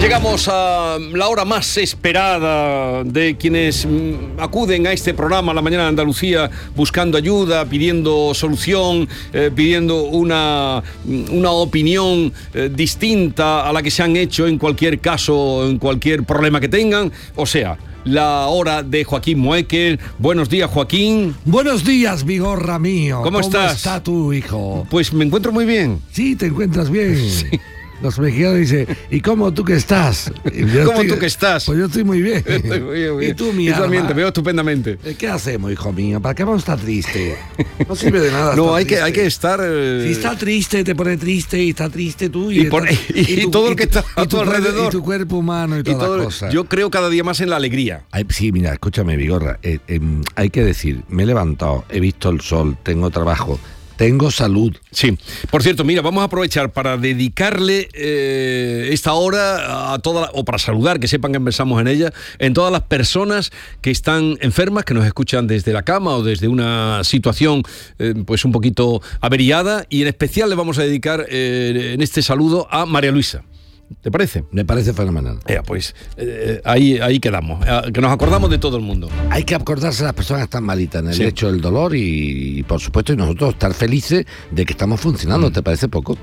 Llegamos a la hora más esperada de quienes acuden a este programa, La Mañana de Andalucía, buscando ayuda, pidiendo solución, pidiendo una opinión distinta a la que se han hecho en cualquier caso, en cualquier problema que tengan. O sea, la hora de Joaquín Moekel. Buenos días, Joaquín. Buenos días, Vigorra mío. ¿Cómo estás? ¿Cómo está tu hijo? Pues me encuentro muy bien. Sí, te encuentras bien. Sí. Los mexicanos dicen, ¿y cómo tú que estás? ¿Cómo tú que estás? Pues yo estoy muy bien. Estoy muy bien. ¿Y tú, mi Yo también alma? te veo estupendamente. ¿Qué hacemos, hijo mío? ¿Para qué vamos a estar triste? No sirve de nada. No, hay estar que estar... Si está triste, te pone triste, y está triste tú. Y todo lo que está a tu alrededor. Y tu cuerpo humano y todas las cosas. Yo creo cada día más en la alegría. Sí, mira, escúchame, Vigorra. Hay que decir, me he levantado, he visto el sol, tengo trabajo, tengo salud. Sí. Por cierto, mira, vamos a aprovechar para dedicarle esta hora a todas, o para saludar, que sepan que empezamos en ella, en todas las personas que están enfermas, que nos escuchan desde la cama o desde una situación pues un poquito averiada, y en especial le vamos a dedicar en este saludo a María Luisa. ¿Te parece? Me parece fenomenal. Pues ahí quedamos, que nos acordamos de todo el mundo. Hay que acordarse de las personas que están malitas en el Sí. lecho del dolor y por supuesto, y nosotros estar felices de que estamos funcionando. ¿Te parece poco?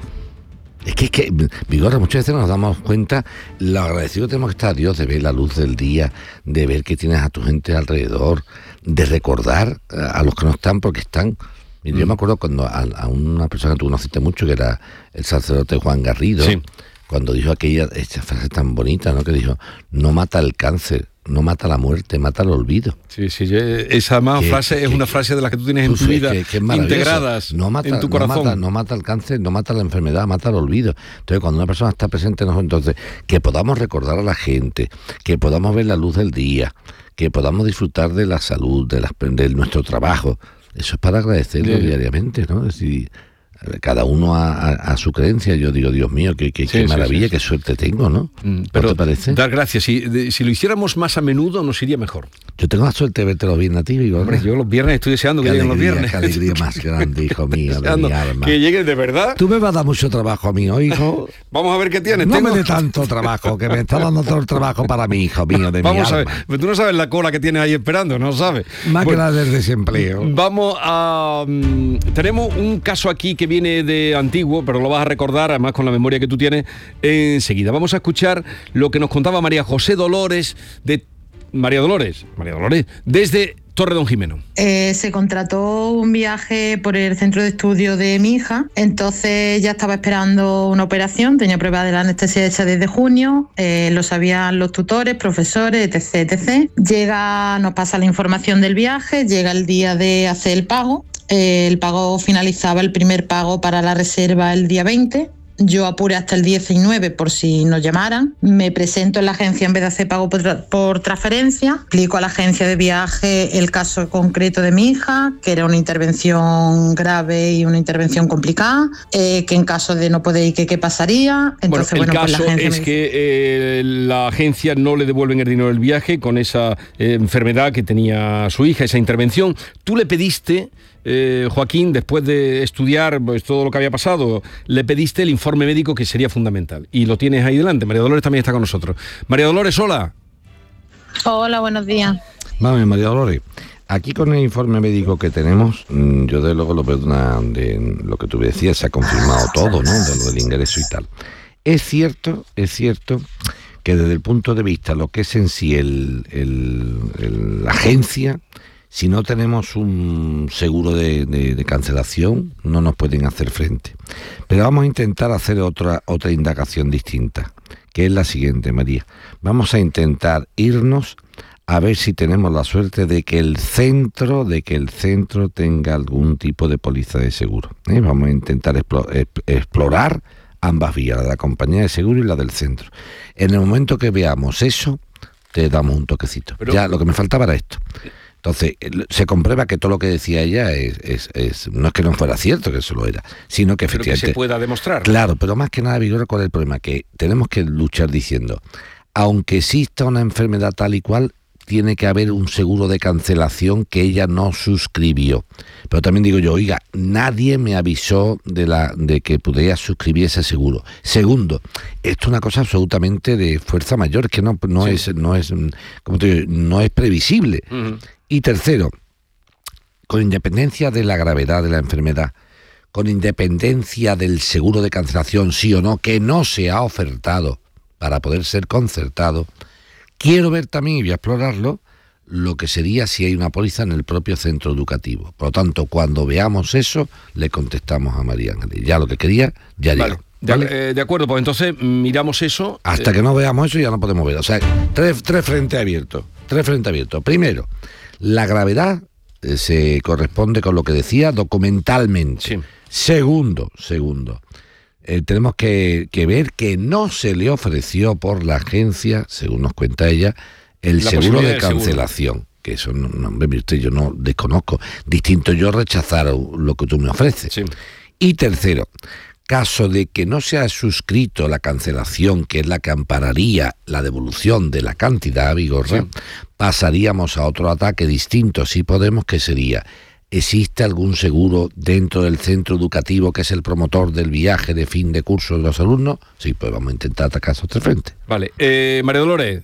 Es que, Vigorra, muchas veces nos damos cuenta lo agradecido que tenemos que estar a Dios de ver la luz del día, de ver que tienes a tu gente alrededor, de recordar a los que no están porque están. Mira, yo me acuerdo cuando a una persona que tú conociste mucho, que era el sacerdote Juan Garrido, Sí. cuando dijo esta frase tan bonita, ¿no? Que dijo, no mata el cáncer, no mata la muerte, mata el olvido. Sí, esa frase es una frase de las que tú tienes en tu vida integradas en tu corazón. No mata el cáncer, no mata la enfermedad, mata el olvido. Entonces, cuando una persona está presente, entonces que podamos recordar a la gente, que podamos ver la luz del día, que podamos disfrutar de la salud, de nuestro trabajo, eso es para agradecerlo diariamente, ¿no? Es decir, cada uno a su creencia. Yo digo, Dios mío, qué maravilla, qué suerte tengo, ¿no? Pero ¿No te parece? Dar gracias. Si lo hiciéramos más a menudo, nos iría mejor. Yo tengo la suerte de verte los viernes a ti, Vigorra. Hombre, yo los viernes estoy deseando que lleguen los viernes. Qué alegría más grande, hijo mío, de mi alma. Que lleguen de verdad. Tú me vas a dar mucho trabajo a mí, ¿no, hijo? Vamos a ver qué tienes. No me dé tanto trabajo, que me está dando todo el trabajo para mi hijo mío, de Vamos mi a alma. ver, tú no sabes la cola que tienes ahí esperando, no sabes. Más que la del desempleo. Vamos a... tenemos un caso aquí que viene de antiguo, pero lo vas a recordar, además con la memoria que tú tienes, enseguida. Vamos a escuchar lo que nos contaba María José Dolores, María Dolores, desde Torredonjimeno. Se contrató un viaje por el centro de estudio de mi hija, entonces ya estaba esperando una operación, tenía prueba de la anestesia hecha desde junio, lo sabían los tutores, profesores, etc. Nos pasa la información del viaje, llega el día de hacer el pago. El pago finalizaba, el primer pago para la reserva el día 20. Yo apuré hasta el 19 por si nos llamaran. Me presento en la agencia en vez de hacer pago por transferencia. Explico a la agencia de viaje el caso concreto de mi hija, que era una intervención grave y una intervención complicada, que en caso de no poder ir, ¿qué pasaría? Entonces, el caso pues la agencia es que la agencia no le devuelven el dinero del viaje con esa enfermedad que tenía su hija, esa intervención. Tú le pediste... Joaquín, después de estudiar pues, todo lo que había pasado, le pediste el informe médico, que sería fundamental, y lo tienes ahí delante. María Dolores también está con nosotros. María Dolores, hola. Hola, buenos días. Vamos, María Dolores, aquí con el informe médico que tenemos, yo de luego lo veo de lo que tú decías, se ha confirmado todo, ¿no? De lo del ingreso y tal. Es cierto que desde el punto de vista lo que es en sí la agencia, si no tenemos un seguro de cancelación, no nos pueden hacer frente. Pero vamos a intentar hacer otra indagación distinta, que es la siguiente, María. Vamos a intentar irnos a ver si tenemos la suerte de que el centro tenga algún tipo de póliza de seguro. Vamos a intentar explorar ambas vías, la de la compañía de seguro y la del centro. En el momento que veamos eso, te damos un toquecito. Pero ya lo que me faltaba era esto. Entonces, se comprueba que todo lo que decía ella no es que no fuera cierto, que eso lo era, sino que efectivamente... Pero que se pueda demostrar. Claro, pero más que nada, Vigorra, ¿cuál es el problema? Que tenemos que luchar diciendo, aunque exista una enfermedad tal y cual, tiene que haber un seguro de cancelación que ella no suscribió. Pero también digo yo, oiga, nadie me avisó de que pudiera suscribir ese seguro. Segundo, esto es una cosa absolutamente de fuerza mayor, es que no es, como te digo, no es previsible. Uh-huh. Y tercero, con independencia de la gravedad de la enfermedad, con independencia del seguro de cancelación, sí o no, que no se ha ofertado para poder ser concertado, quiero ver también, y voy a explorarlo, lo que sería si hay una póliza en el propio centro educativo. Por lo tanto, cuando veamos eso, le contestamos a María Ángeles. Ya lo que quería, ya llegó. ¿Vale? De acuerdo, pues entonces miramos eso. Hasta que no veamos eso ya no podemos ver. O sea, tres frentes abiertos. Primero, la gravedad se corresponde con lo que decía documentalmente. Sí. Segundo, tenemos que ver que no se le ofreció por la agencia, según nos cuenta ella, el seguro de cancelación. Que eso, no, hombre, usted, yo no desconozco. Distinto yo rechazar lo que tú me ofreces. Sí. Y tercero, caso de que no se ha suscrito la cancelación, que es la que ampararía la devolución de la cantidad, Vigorra, sí, pasaríamos a otro ataque distinto, si podemos, que sería: ¿existe algún seguro dentro del centro educativo que es el promotor del viaje de fin de curso de los alumnos? Sí, pues vamos a intentar atacar esos tres frentes. Vale. María Dolores.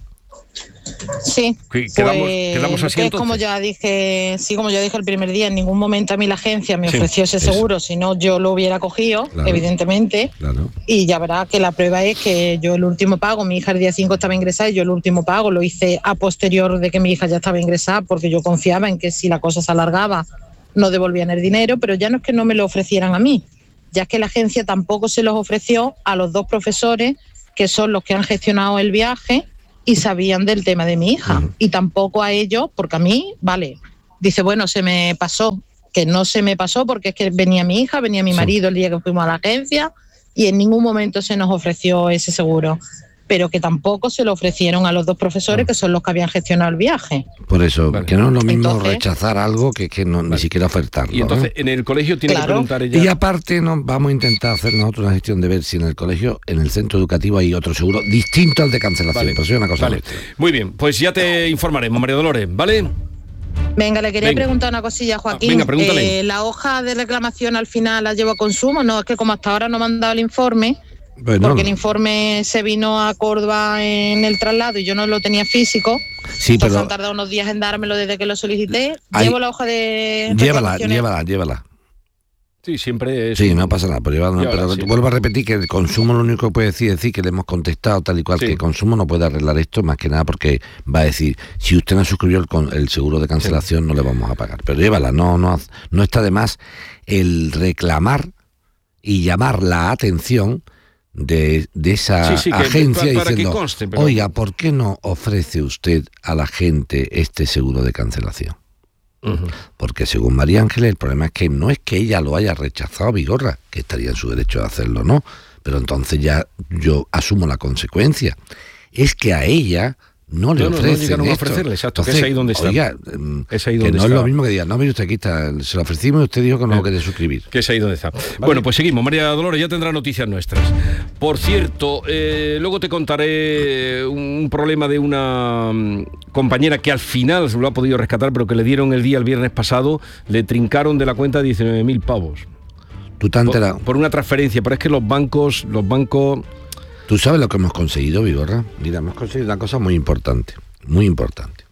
Sí, quedamos así, entonces. Como ya dije el primer día, en ningún momento a mí la agencia me ofreció ese seguro, si no yo lo hubiera cogido, claro, evidentemente, claro. Y ya verá que la prueba es que yo el último pago, mi hija el día 5 estaba ingresada y yo el último pago lo hice a posterior de que mi hija ya estaba ingresada, porque yo confiaba en que si la cosa se alargaba no devolvían el dinero, pero ya no es que no me lo ofrecieran a mí, ya es que la agencia tampoco se los ofreció a los 2 profesores que son los que han gestionado el viaje y sabían del tema de mi hija, y tampoco a ellos, porque a mí, vale, dice, bueno, se me pasó, que no se me pasó porque es que venía mi hija, venía mi marido el día que fuimos a la agencia y en ningún momento se nos ofreció ese seguro, pero que tampoco se lo ofrecieron a los 2 profesores que son los que habían gestionado el viaje. Por eso, vale, que no es lo mismo entonces, rechazar algo que no, vale, ni siquiera ofertarlo. Y entonces, en el colegio tiene que preguntar ella. Y aparte, vamos a intentar hacer nosotros una gestión de ver si en el colegio, en el centro educativo, hay otro seguro distinto al de cancelación. Vale. Pues es una cosa. Vale. Muy bien, pues ya te informaremos, María Dolores, ¿vale? Venga, le quería preguntar una cosilla, Joaquín. Venga, pregúntale. ¿La hoja de reclamación al final la llevo a consumo? No, es que como hasta ahora no me han dado el informe. Bueno, porque el informe se vino a Córdoba en el traslado y yo no lo tenía físico. Sí, pero han tardado unos días en dármelo desde que lo solicité. Llevo la hoja de... Llévala. Sí, siempre es... Sí, no pasa nada, pero vuelvo a repetir que el consumo lo único que puede decir que le hemos contestado tal y cual, sí, que el consumo no puede arreglar esto, más que nada porque va a decir, si usted no suscribió el seguro de cancelación, sí, no le vamos a pagar. Pero llévala, no está de más el reclamar y llamar la atención de esa agencia diciendo, conste, pero... oiga, ¿por qué no ofrece usted a la gente este seguro de cancelación? Uh-huh. Porque según María Ángeles el problema es que ella lo haya rechazado, Vigorra, que estaría en su derecho de hacerlo, ¿no? Pero entonces ya yo asumo la consecuencia. Es que a ella no le ofrecen llegaron a ofrecerle, exacto, entonces, que es ahí donde está. Oiga, es ahí donde que no está. Es lo mismo que diga, no, mire usted, aquí está, se lo ofrecimos y usted dijo que no lo quiere suscribir. Que es ahí donde está. ¿Vale? Bueno, pues seguimos. María Dolores ya tendrá noticias nuestras. Por cierto, luego te contaré un problema de una compañera que al final se lo ha podido rescatar, pero que le dieron el viernes pasado, le trincaron de la cuenta 19.000 pavos. ¿Tú te has enterado? Por una transferencia, pero es que los bancos... ¿Tú sabes lo que hemos conseguido, Vigorra? Mira, hemos conseguido una cosa muy importante, muy importante.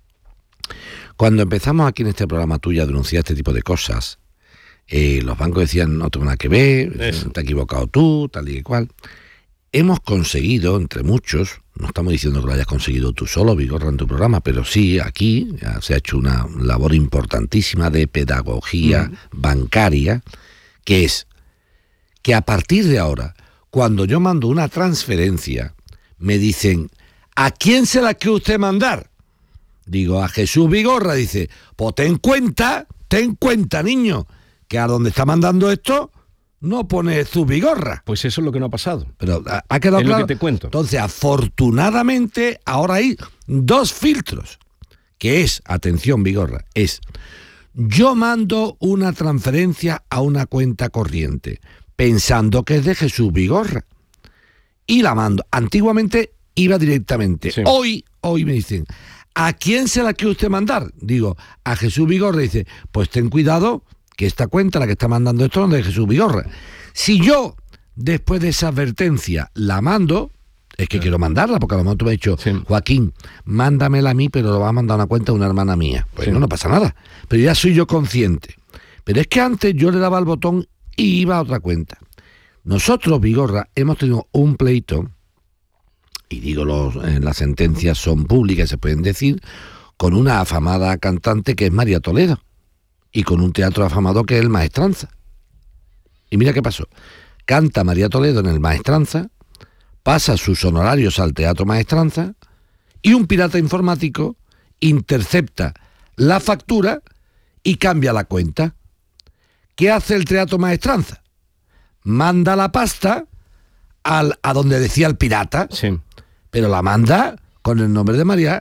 Cuando empezamos aquí en este programa tú ya denunciar este tipo de cosas, los bancos decían, no tengo nada que ver, te has equivocado tú, tal y cual. Hemos conseguido, entre muchos, no estamos diciendo que lo hayas conseguido tú solo, Vigorra, en tu programa, pero sí, aquí ya se ha hecho una labor importantísima de pedagogía bancaria, que es que a partir de ahora, cuando yo mando una transferencia, me dicen, ¿a quién se la quiere usted mandar? Digo, a Jesús Vigorra. Dice, pues ten cuenta, niño, que a donde está mandando esto no pone Jesús Vigorra. Pues eso es lo que no ha pasado. Pero ha quedado es claro. Lo que te cuento. Entonces, afortunadamente, ahora hay 2 filtros, que es, atención Vigorra, es, yo mando una transferencia a una cuenta corriente, pensando que es de Jesús Vigorra, y la mando. Antiguamente iba directamente. Sí. Hoy me dicen, ¿a quién se la quiere usted mandar? Digo, a Jesús Vigorra. Dice, pues ten cuidado que esta cuenta, la que está mandando esto, no es de Jesús Vigorra. Si yo, después de esa advertencia, la mando, es que quiero mandarla, porque a lo mejor tú me has dicho, sí, Joaquín, mándamela a mí, pero lo va a mandar a una cuenta de una hermana mía. Pues sí, no pasa nada. Pero ya soy yo consciente. Pero es que antes yo le daba el botón y iba a otra cuenta. Nosotros, Vigorra, hemos tenido un pleito, y digo, las sentencias son públicas, se pueden decir, con una afamada cantante que es María Toledo, y con un teatro afamado que es el Maestranza. Y mira qué pasó. Canta María Toledo en el Maestranza, pasa sus honorarios al Teatro Maestranza, y un pirata informático intercepta la factura y cambia la cuenta. ¿Qué hace el Teatro Maestranza? Manda la pasta a donde decía el pirata, sí, pero la manda con el nombre de María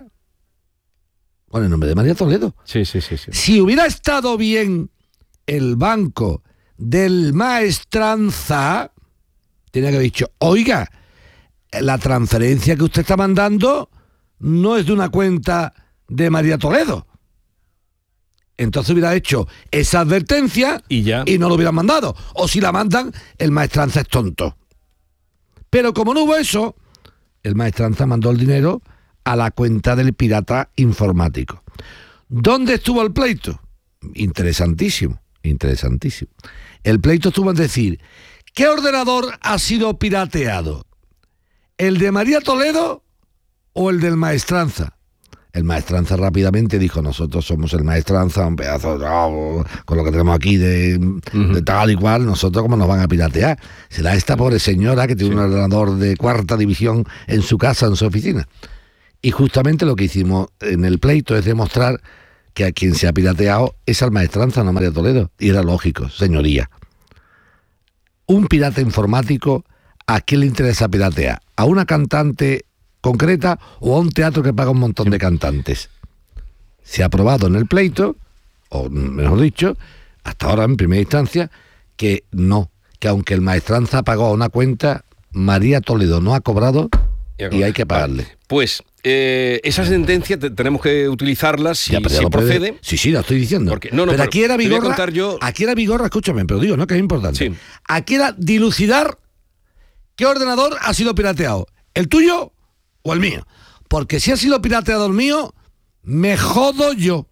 Toledo. Sí. Si hubiera estado bien el banco del Maestranza, tenía que haber dicho, oiga, la transferencia que usted está mandando no es de una cuenta de María Toledo. Entonces hubiera hecho esa advertencia y no lo hubieran mandado. O si la mandan, el Maestranza es tonto. Pero como no hubo eso, el Maestranza mandó el dinero a la cuenta del pirata informático. ¿Dónde estuvo el pleito? Interesantísimo. El pleito estuvo en decir, ¿qué ordenador ha sido pirateado? ¿El de María Toledo o el del Maestranza? El Maestranza rápidamente dijo, nosotros somos el Maestranza, un pedazo con lo que tenemos aquí de tal y cual, nosotros cómo nos van a piratear. Será esta pobre señora que tiene un ordenador de 4ª división en su casa, en su oficina. Y justamente lo que hicimos en el pleito es demostrar que a quien se ha pirateado es al Maestranza, no a María Toledo. Y era lógico, señoría. Un pirata informático, ¿a quién le interesa piratear? ¿A una cantante concreta o a un teatro que paga un montón de cantantes? Se ha probado en el pleito, o mejor dicho, hasta ahora en primera instancia, que no, que aunque el Maestranza pagó a una cuenta, María Toledo no ha cobrado y hay que pagarle. Pues esa sentencia tenemos que utilizarla si procede. Sí, la estoy diciendo. Porque, pero aquí era Vigorra, escúchame, pero digo, no, que es importante. Sí. Aquí era dilucidar qué ordenador ha sido pirateado, el tuyo o el mío. Porque si ha sido pirateado el mío, me jodo yo.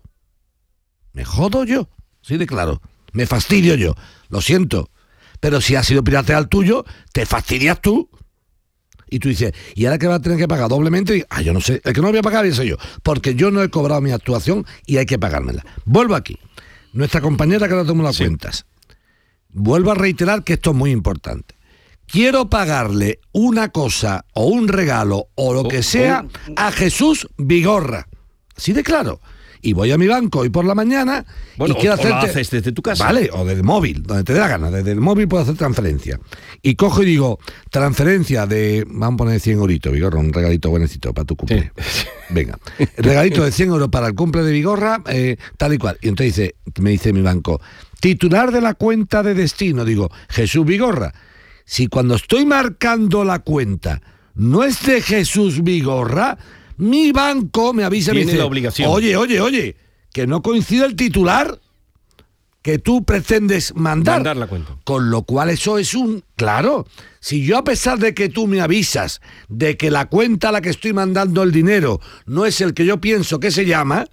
Sí, de claro. Me fastidio yo. Lo siento. Pero si ha sido pirateado el tuyo, te fastidias tú. Y tú dices, ¿y ahora que vas a tener que pagar doblemente? Y, yo no sé. El que no voy a pagar es yo. Porque yo no he cobrado mi actuación y hay que pagármela. Vuelvo aquí. Nuestra compañera que ahora tomó las cuentas. Vuelvo a reiterar que esto es muy importante. Quiero pagarle una cosa o un regalo o lo que sea a Jesús Vigorra. Así de claro. Y voy a mi banco hoy por la mañana y quiero hacerte... O lo haces desde tu casa. Vale, o del móvil, donde te dé la gana. Desde el móvil puedo hacer transferencia. Y cojo y digo, transferencia de... Vamos a poner 100 euritos, Vigorra, un regalito buenecito para tu cumple. Sí. Venga, regalito de 100 euros para el cumple de Vigorra, tal y cual. Y entonces me dice mi banco, titular de la cuenta de destino. Digo, Jesús Vigorra. Si cuando estoy marcando la cuenta no es de Jesús Vigorra, mi banco me avisa y me dice, la obligación. Oye, que no coincide el titular que tú pretendes mandar la cuenta. Con lo cual eso es claro, si yo a pesar de que tú me avisas de que la cuenta a la que estoy mandando el dinero no es el que yo pienso que se llama,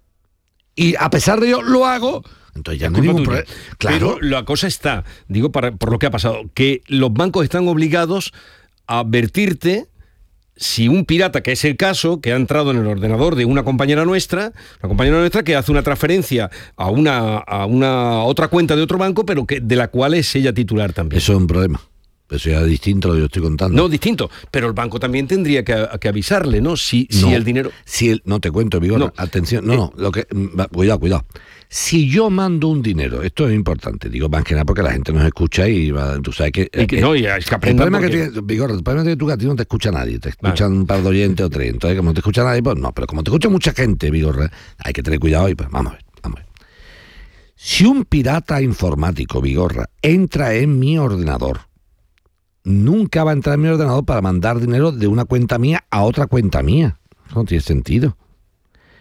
y a pesar de ello lo hago, entonces ya no hay ningún problema. Claro. Pero la cosa está, digo, por lo que ha pasado, que los bancos están obligados a advertirte si un pirata, que es el caso, que ha entrado en el ordenador de una compañera nuestra que hace una transferencia a una otra cuenta de otro banco, pero de la cual es ella titular también. Eso es un problema. Eso ya es distinto a lo que yo estoy contando. No, distinto. Pero el banco también tendría que avisarle, ¿no? Si el dinero... No, te cuento, Vigorra. No. Atención. Cuidado. Si yo mando un dinero, esto es importante, digo más que nada porque la gente nos escucha y tú sabes que... hay que aprender. El problema es que a ti no te escucha nadie, te escuchan un par de oyentes o 3. Entonces, como no te escucha nadie, pues no. Pero como te escucha mucha gente, Vigorra, hay que tener cuidado y pues vamos a ver. Si un pirata informático, Vigorra, entra en mi ordenador, nunca va a entrar en mi ordenador para mandar dinero de una cuenta mía a otra cuenta mía. Eso no tiene sentido.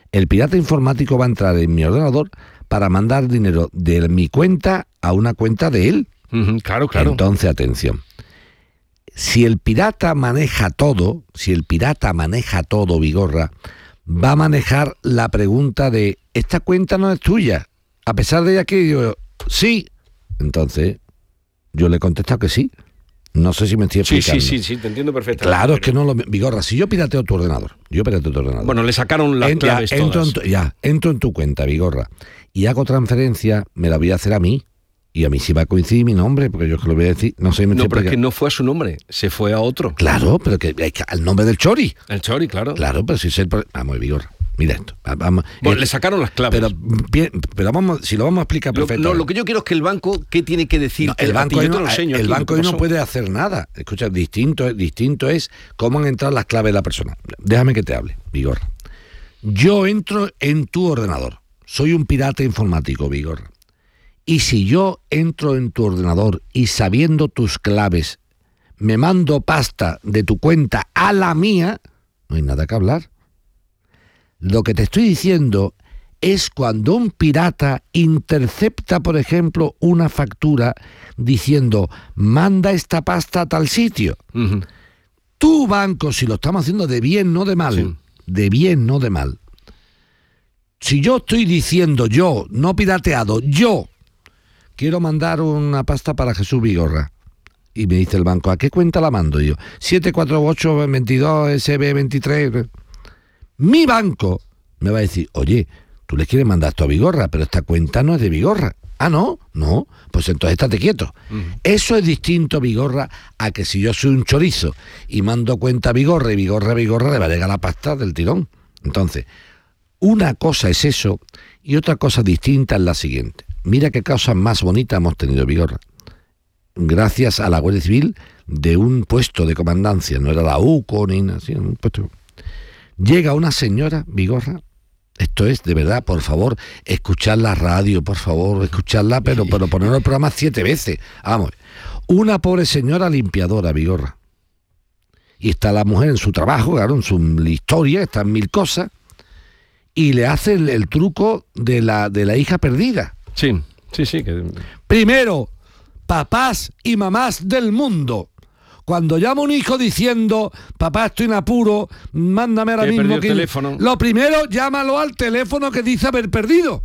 El pirata informático va a entrar en mi ordenador para mandar dinero de mi cuenta a una cuenta de él. Claro. Entonces, atención. Si el pirata maneja todo, Vigorra, va a manejar la pregunta de ¿esta cuenta no es tuya? A pesar de ella que digo, sí. Entonces, yo le he contestado que sí. No sé si me estoy explicando. Sí, te entiendo perfectamente. Claro, es que no lo... Vigorra, si yo pirateo tu ordenador. Bueno, le sacaron las claves todas. Entro en tu cuenta, Vigorra, y hago transferencia, me la voy a hacer a mí. Y a mí sí va a coincidir mi nombre, porque yo es que lo voy a decir. No sé, pero es que no fue a su nombre, se fue a otro. Claro, pero que al nombre del Chori. El Chori, claro. Claro, pero si es el... Vamos, Vigorra, mira esto. Vamos, le sacaron las claves. Pero vamos, si lo vamos a explicar perfectamente. Lo que yo quiero es que el banco, ¿qué tiene que decir? El banco hoy no puede hacer nada. Escucha, distinto es cómo han entrado las claves de la persona. Déjame que te hable, Vigorra. Yo entro en tu ordenador. Soy un pirata informático, Vigorra. Y si yo entro en tu ordenador y sabiendo tus claves, me mando pasta de tu cuenta a la mía, no hay nada que hablar. Lo que te estoy diciendo es cuando un pirata intercepta, por ejemplo, una factura diciendo, manda esta pasta a tal sitio. Tu banco, si lo estamos haciendo de bien, no de mal, de bien, no de mal. Si yo estoy diciendo no pirateado, quiero mandar una pasta para Jesús Vigorra. Y me dice el banco, ¿a qué cuenta la mando? Y yo, 74822SB23. Mi banco me va a decir, oye, tú le quieres mandar esto a Vigorra, pero esta cuenta no es de Vigorra. Ah, ¿no? No, pues entonces estate quieto. Eso es distinto, Vigorra, a que si yo soy un chorizo y mando cuenta a Vigorra y Vigorra le va a llegar la pasta del tirón. Entonces, una cosa es eso y otra cosa distinta es la siguiente. Mira qué cosas más bonitas hemos tenido, Vigorra. Gracias a la Guardia Civil de un puesto de comandancia, no era la UCO ni nada, sino un puesto. Llega una señora, Vigorra, esto es, de verdad, por favor, escuchar la radio, por favor, escucharla, pero poner el programa 7 veces. Vamos, una pobre señora limpiadora, Vigorra. Y está la mujer en su trabajo, claro, en su historia, está en 1000 cosas, y le hace el truco de la hija perdida. Sí. Primero, papás y mamás del mundo. Cuando llama un hijo diciendo, papá, estoy en apuro, mándame ahora mismo el teléfono. Lo primero, llámalo al teléfono que dice haber perdido.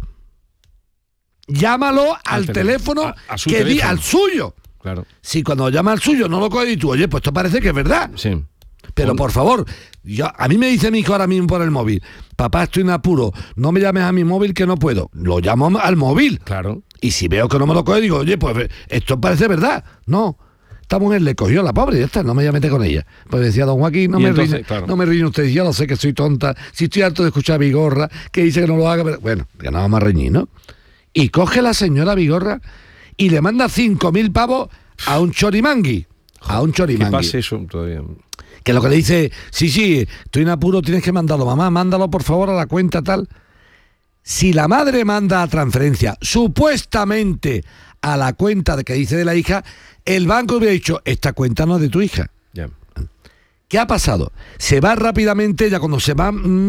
Llámalo al teléfono al suyo. Claro. Si cuando llama al suyo no lo coge y tú, oye, pues esto parece que es verdad. Sí. Pero por favor, a mí me dice mi hijo ahora mismo por el móvil, papá, estoy en apuro, no me llames a mi móvil que no puedo. Lo llamo al móvil. Claro. Y si veo que no me lo coge, digo, oye, pues esto parece verdad. No. Esta mujer le cogió a la pobre y ya está, no me llamé con ella. Pues decía don Joaquín, no me ríen ustedes, yo lo sé que soy tonta, si estoy harto de escuchar a Vigorra, que dice que no lo haga, pero bueno, que no vamos a reñir, ¿no? Y coge la señora Vigorra y le manda 5.000 pavos a un chorimangui. ¿Qué pasa eso todavía? Que lo que le dice, sí, estoy en apuro, tienes que mandarlo, mamá, mándalo por favor a la cuenta tal. Si la madre manda a transferencia, supuestamente a la cuenta que dice de la hija, el banco hubiera dicho, esta cuenta no es de tu hija. Yeah. ¿Qué ha pasado? Se va rápidamente ella cuando se va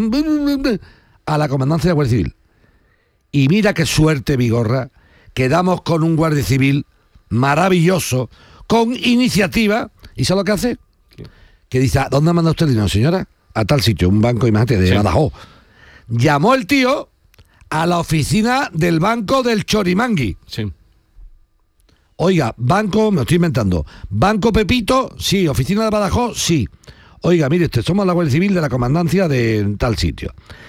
a la comandancia de la Guardia Civil. Y mira qué suerte, Vigorra, quedamos con un Guardia Civil maravilloso, con iniciativa, ¿y sabe lo que hace? ¿Qué? Que dice, ¿a dónde manda usted el dinero, señora? A tal sitio, un banco, imagínate, de Badajoz. Llamó el tío a la oficina del banco del Chorimangui. Sí. Oiga, banco, me lo estoy inventando, Banco Pepito, sí, oficina de Badajoz, sí. Oiga, mire, somos la Guardia Civil de la comandancia de tal sitio.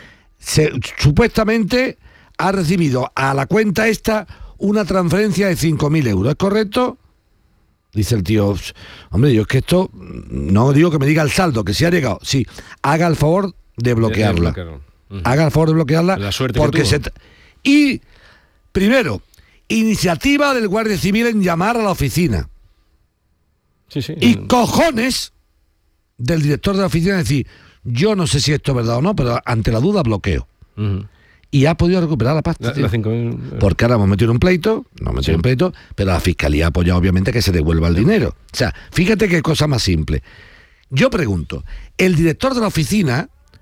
Supuestamente ha recibido a la cuenta esta una transferencia de 5.000 euros, ¿es correcto? Dice el tío, hombre, yo es que esto, no digo que me diga el saldo, que sí ha llegado, sí, haga el favor de bloquearla. Haga el favor de bloquearla. La suerte porque que tuvo. Y, primero, iniciativa del Guardia Civil en llamar a la oficina. Sí. Y cojones del director de la oficina decir, yo no sé si esto es verdad o no, pero ante la duda bloqueo. Y ha podido recuperar la pasta. Porque ahora hemos metido un pleito, pero la fiscalía ha apoyado obviamente que se devuelva el dinero. O sea, fíjate qué cosa más simple. Yo pregunto, el director de la oficina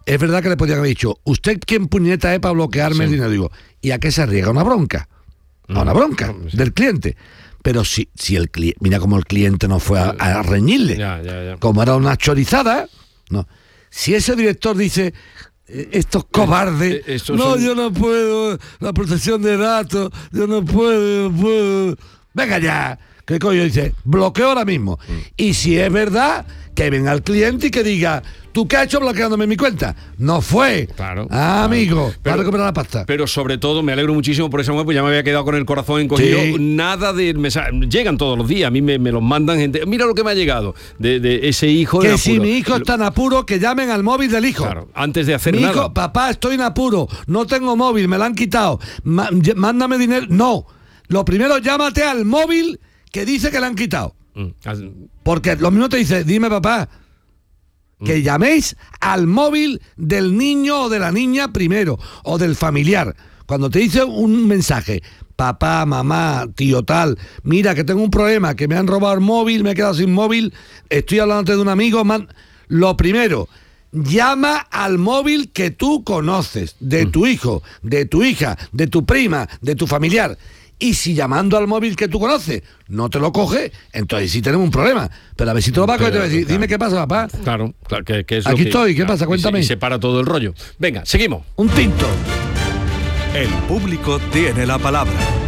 es verdad que le podían haber dicho, ¿usted quién puñeta es para bloquearme el dinero? Digo, ¿y a qué se riega? Una bronca. A una bronca del cliente. Pero si el cliente, mira cómo el cliente no fue a reñirle. Ya. Como era una chorizada, no. Si ese director dice, estos cobardes, yo no puedo, la protección de datos, yo no puedo. Venga ya. ¿Qué coño dice? Bloqueo ahora mismo. Y si es verdad, que venga al cliente y que diga, ¿tú qué has hecho bloqueándome mi cuenta? No fue. Claro. Amigo, para recuperar la pasta. Pero sobre todo, me alegro muchísimo por esa mujer, pues ya me había quedado con el corazón encogido. Sí. Nada de mensajes. Llegan todos los días, a mí me los mandan gente. Mira lo que me ha llegado de ese hijo. Que en si apuro. mi hijo está en apuro, que llamen al móvil del hijo. Claro, antes de hacer mi nada. hijo, papá, estoy en apuro, no tengo móvil, me lo han quitado. Mándame dinero. No. Lo primero, llámate al móvil que dice que le han quitado. Porque lo mismo te dice, dime papá, que llaméis al móvil del niño o de la niña primero, o del familiar. Cuando te dice un mensaje, papá, mamá, tío tal, mira que tengo un problema, que me han robado el móvil, me he quedado sin móvil, estoy hablando de un amigo, lo primero, llama al móvil que tú conoces, de tu hijo, de tu hija, de tu prima, de tu familiar. Y si llamando al móvil que tú conoces no te lo coge, entonces sí tenemos un problema. Pero a ver si te lo va a coger, te va a decir, dime qué pasa, papá. Claro, que es aquí lo estoy, ¿qué pasa? Cuéntame. Y se para todo el rollo. Venga, seguimos. Un tinto. El público tiene la palabra.